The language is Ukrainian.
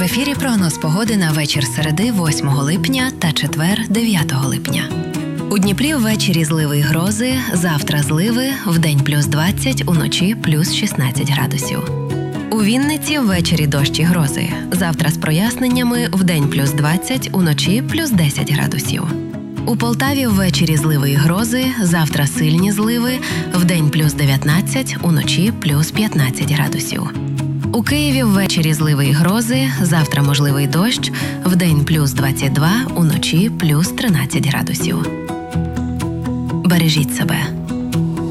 В ефірі прогноз погоди на вечір середи 8 липня та четвер 9 липня. У Дніпрі ввечері зливи й грози, завтра зливи, вдень плюс 20, уночі плюс 16 градусів. У Вінниці ввечері дощ і грози, завтра з проясненнями, вдень плюс 20, уночі плюс 10 градусів. У Полтаві ввечері зливи і грози, завтра сильні зливи, вдень плюс 19, уночі плюс 15 градусів. У Києві ввечері зливи і грози, завтра можливий дощ, вдень плюс 22, уночі плюс 13 градусів. Бережіть себе.